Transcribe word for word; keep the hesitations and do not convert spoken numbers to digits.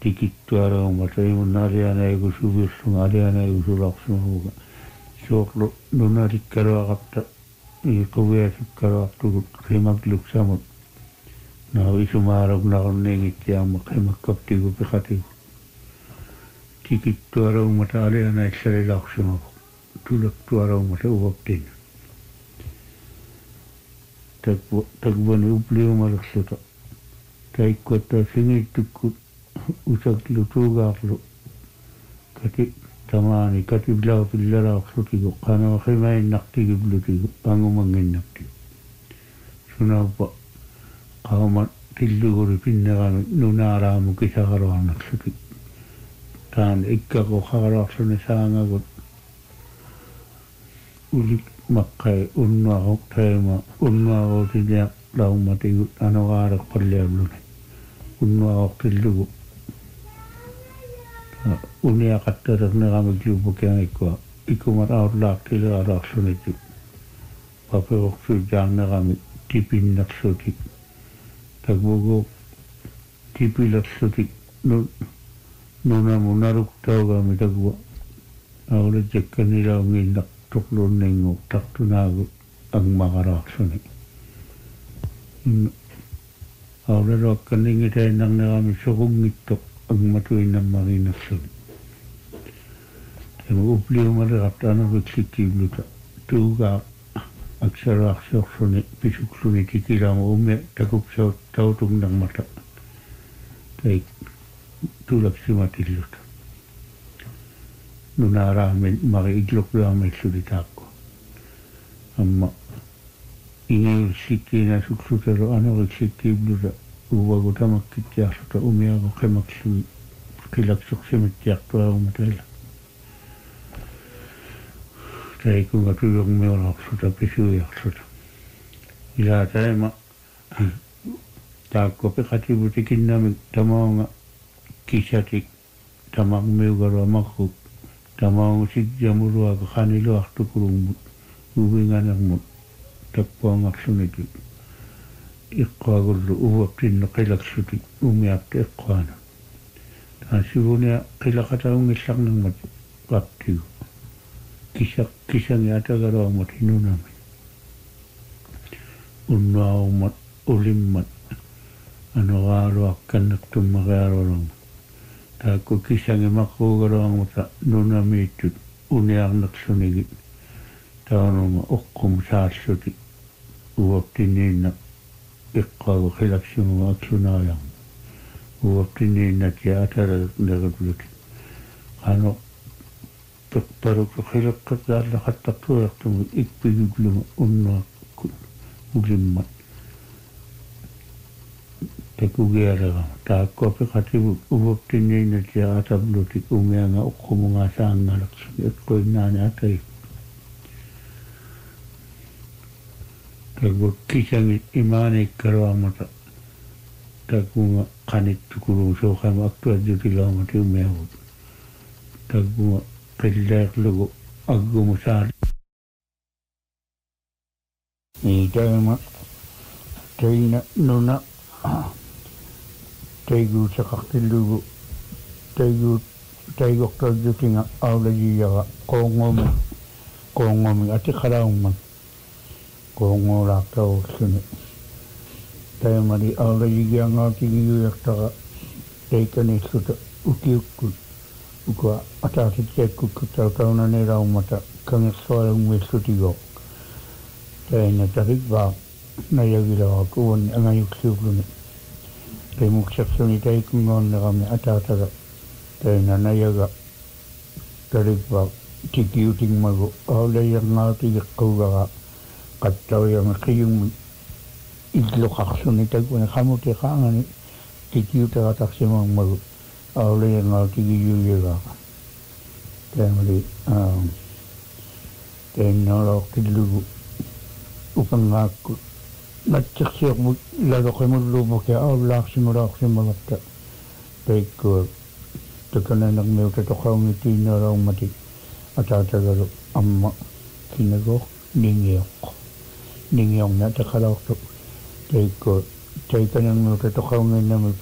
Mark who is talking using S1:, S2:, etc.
S1: tikittuara umata imun ariana igu suvirsun ariana igu sulaqsunuga soqlo nunarikkaro aqapta iquviasikkaro aqtugut qimagluksamut nao isumarag naqonnengittiamma qimakkaptigu piqatigu tikittuara umata ariana issarilaqsunuga tulaktuara umata uvaptin takvani upliumalaqsuta taikkuatta singittukkut usaklu tuugaaqlu kati tamaani kati bilaapillaraqlutigu qanaa qimainnaqtigiblutigu angumanginnaqtigu sunappa qauma tilluguri pinnerami nunaaraamu kisaqaruarnaqluti taan ikkaqu qaqaruarluni saangagut ulik maqqai unnuaqu taima unnuaqutinia laumatigu anoqaaraq qalliabluni unnuaqu tillugu unia qattarak neqamikluupukiangikua ikumat autlaaqtileqaraqlunitu paperoqsu jaanneqami tipinnaqsutik takbugu tipilaqsutik nunamu naruktauqami takua aula jekkanilaunginnaq tuqlunnengu taqtunaagu angmaqaraqsuni aula roakkaningitainarneqami soqungittoq angmatuinnammarinaqsuni temu upliumalaqaptaanaviksikkiibluta tuugaa aksaraaqsiorluni pisuksluni tikilamu umme takupsaut tautungnarmata tai tulaksimatilluta nunaaraamin mari iglukluamillulitaakku amma ingiusikkiina suksutero anorisikkiibluta uvagu tamakkittiarluta umiagu qimaksumi qilaksorsimittiartuarumataila taikunga tuyormioraqsuta pisuiarluta ila taima taakko piqatibutikinnamik tamaunga kisatik tamarmiugaru amarruk tamaunga sikjamuruaga qaniluartukurunmut uvinganermut takpuangarlunitik iqqaagullu uvaptinno qilaksutik umiapta iqqaana taasivunia qilaqataungillarnermat qaptigu kisa kisangi atagaruarmat hinunami unnuarummat ulimmat anoqaaluakkannaqtummariaruarmat taakku kisangi maqquugaruarmata nunamiittut uniarnaqsunigi taanuma uqqum saassutik uvaptinniinna iqqaagu qilaksimuga aksunaayarma uvaptinniinnatia ataraqneqibluti qano peqparuk qilaqqaqaallaqattaqtuartumut ikpigibluma unnuaqku ulimmat takugialerama taakko piqatibut uvaptinniinnatia atablutik umianga uqqumunga saangalaqsuni iqquinnaani atai taku kisangit imaanikkaruarmata takunga qanittukurung soqama aktuajjutilaamati umiavut takunga qilleerlugu aggumu saali iitaima taina nuna taigu saqaqtillugu taigu taigortorjutinga aulajiyaga qoongomi qoongomi atiqalaumman qoongoolaaqtaursuni taimari aulajigiangaatigiuyartaqa taikanilluta ukiukkut ukua ataatitkekkukkutautaunaniraummata kangersoalungmillutigo taina tarikvaa nayagilaaq uvanni angayuksiukluni taimuksarsuni taikungoonnerami ataataga taina nayaga tarikvaa tikiutingmagu aulajarngaatigeqqaugaga qattauyanga qiyungmi igluqarsuni takuni qamutiqaangani tikiutaqatarsimangmagu aulajarngaatigiyuyagaa taimari tainnaoloortillugu upangaakku natsersiormut laloqimulluupukia aulaarsimulaarsimagapta taikkua takananermiuta toqaungitiinnaalaumati ataatagalu amma kinagor ningiorq ningiorna taqalaortu taikkua taikannermiuta toqaunginnami